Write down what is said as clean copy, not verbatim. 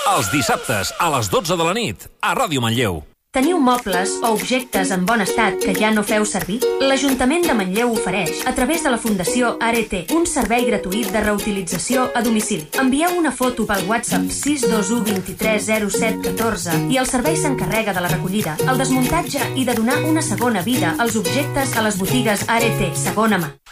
Els dissabtes, a les 12 de la nit, a Ràdio Manlleu. Teniu mobles o objectes en bon estat que ja no feu servir? L'Ajuntament de Manlleu ofereix, a través de la Fundació Arete, un servei gratuït de reutilització a domicili. Envieu una foto pel WhatsApp 621 23 07 14 i el servei s'encarrega de la recollida, el desmuntatge i de donar una segona vida als objectes a les botigues Arete, segona mà.